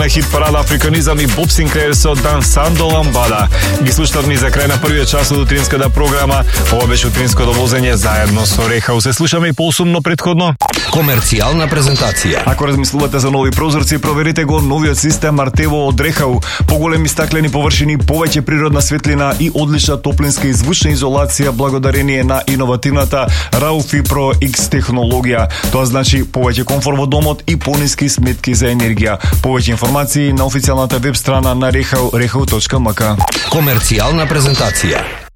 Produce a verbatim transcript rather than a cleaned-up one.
Хит парада Африканизам и Боб Синклер со Дансандо Ламбада. Ги слушавме за крај на првиот час од утринската програма. Ова беше утринското возење заедно со Рехау. Се слушаме и поусумно претходно. Комерцијална презентација. Ако размислувате за нови прозорци, проверите го новиот систем Артево од Рехау. Поголеми стаклени површини, повеќе природна светлина и одлична топлинска и звучна изолација благодарение на иновативната Raufi Pro X технологија. Тоа значи повеќе комфорт во домот и пониски сметки за енергија. Повеќе информации на официјалната веб страна на Рехау, рехау точка ем ка. Комерцијална презентација.